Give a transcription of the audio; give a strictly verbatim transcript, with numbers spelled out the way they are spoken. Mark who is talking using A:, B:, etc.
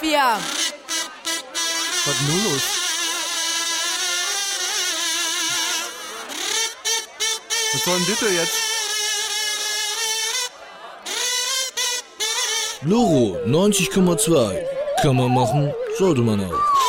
A: Wir.
B: Was ist nun los? Was soll denn das jetzt?
C: Loro neunzig Komma zwei. Kann man machen, sollte man auch.